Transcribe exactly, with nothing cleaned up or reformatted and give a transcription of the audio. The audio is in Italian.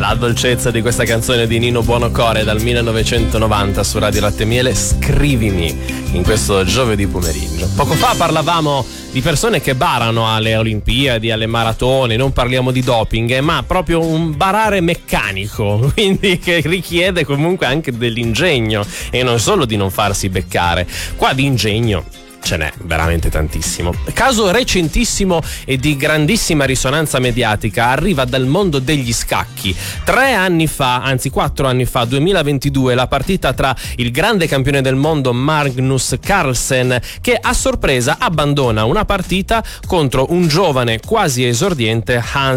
La dolcezza di questa canzone di Nino Buonocore dal millenovecentonovanta su Radio Latte e Miele, Scrivimi, in questo giovedì pomeriggio. Poco fa parlavamo di persone che barano alle Olimpiadi, alle maratone, non parliamo di doping, ma proprio un barare meccanico, quindi che richiede comunque anche dell'ingegno e non solo di non farsi beccare. Qua di ingegno ce n'è veramente tantissimo. Caso recentissimo e di grandissima risonanza mediatica arriva dal mondo degli scacchi. Tre anni fa, anzi quattro anni fa, duemilaventidue, la partita tra il grande campione del mondo Magnus Carlsen, che a sorpresa abbandona una partita contro un giovane quasi esordiente Hans